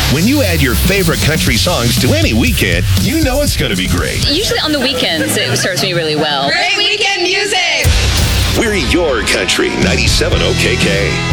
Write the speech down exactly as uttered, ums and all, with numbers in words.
When you add your favorite country songs to any weekend, you know it's going to be great. Usually on the weekends, it serves me really well. Great weekend music! We're your country, ninety-seven O K K.